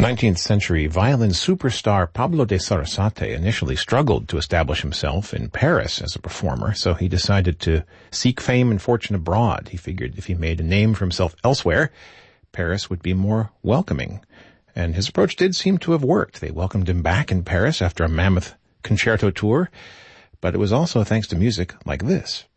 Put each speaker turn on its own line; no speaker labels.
19th century violin superstar Pablo de Sarasate initially struggled to establish himself in Paris as a performer, so he decided to seek fame and fortune abroad. He figured if he made a name for himself elsewhere, Paris would be more welcoming. And his approach did seem to have worked. They welcomed him back in Paris after a mammoth concerto tour, but it was also thanks to music like this.